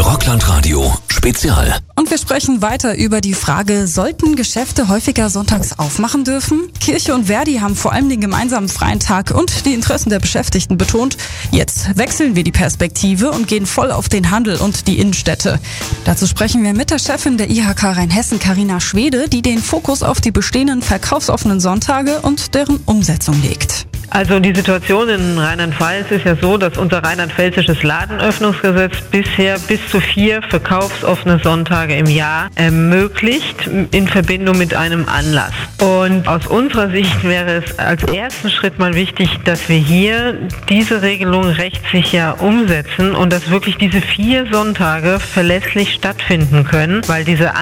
Rockland-Radio Spezial. Und wir sprechen weiter über die Frage, sollten Geschäfte häufiger sonntags aufmachen dürfen? Kirche und Verdi haben vor allem den gemeinsamen freien Tag und die Interessen der Beschäftigten betont. Jetzt wechseln wir die Perspektive und gehen voll auf den Handel und die Innenstädte. Dazu sprechen wir mit der Chefin der IHK Rheinhessen, Carina Schwede, die den Fokus auf die bestehenden verkaufsoffenen Sonntage und deren Umsetzung legt. Also die Situation in Rheinland-Pfalz ist ja so, dass unser rheinland-pfälzisches Ladenöffnungsgesetz bisher bis zu 4 verkaufsoffene Sonntage im Jahr ermöglicht in Verbindung mit einem Anlass. Und aus unserer Sicht wäre es als ersten Schritt mal wichtig, dass wir hier diese Regelung rechtssicher umsetzen und dass wirklich diese 4 Sonntage verlässlich stattfinden können, weil diese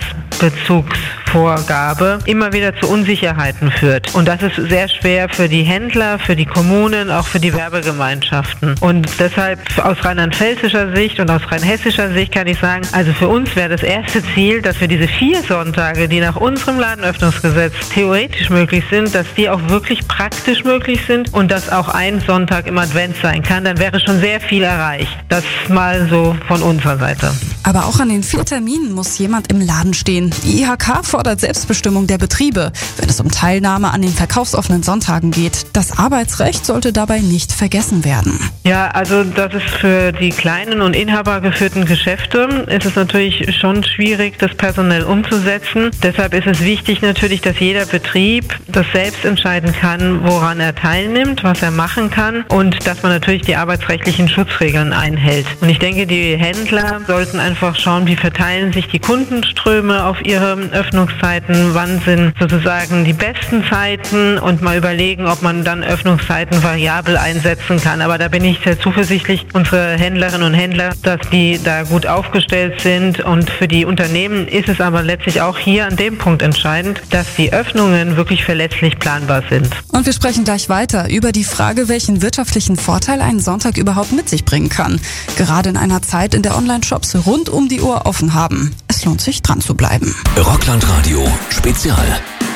Anlassbezugsvorgabe immer wieder zu Unsicherheiten führt. Und das ist sehr schwer für die Händler, für die Kommunen, auch für die Werbegemeinschaften. Und deshalb aus rheinland-pfälzischer Sicht und aus rheinhessischer Sicht kann ich sagen, also für uns wäre das erste Ziel, dass wir diese 4 Sonntage, die nach unserem Ladenöffnungsgesetz theoretisch möglich sind, dass die auch wirklich praktisch möglich sind und dass auch ein Sonntag im Advent sein kann. Dann wäre schon sehr viel erreicht. Das mal so von unserer Seite. Aber auch an den 4 Terminen muss jemand im Laden stehen. Die IHK fordert Selbstbestimmung der Betriebe, wenn es um Teilnahme an den verkaufsoffenen Sonntagen geht. Das Arbeitsrecht sollte dabei nicht vergessen werden. Ja, also das ist für die kleinen und inhabergeführten Geschäfte ist es natürlich schon schwierig, das personell umzusetzen. Deshalb ist es wichtig natürlich, dass jeder Betrieb das selbst entscheiden kann, woran er teilnimmt, was er machen kann und dass man natürlich die arbeitsrechtlichen Schutzregeln einhält. Und ich denke, die Händler sollten einfach schauen, wie verteilen sich die Kundenströme auf ihre Öffnungszeiten, wann sind sozusagen die besten Zeiten und mal überlegen, ob man dann Öffnungszeiten variabel einsetzen kann. Aber da bin ich sehr zuversichtlich, unsere Händlerinnen und Händler, dass die da gut aufgestellt sind. Und für die Unternehmen ist es aber letztlich auch hier an dem Punkt entscheidend, dass die Öffnungen wirklich verlässlich planbar sind. Und wir sprechen gleich weiter über die Frage, welchen wirtschaftlichen Vorteil ein Sonntag überhaupt mit sich bringen kann. Gerade in einer Zeit, in der Online-Shops rund um die Uhr offen haben. Es lohnt sich, dran zu bleiben. Rockland-Radio Spezial.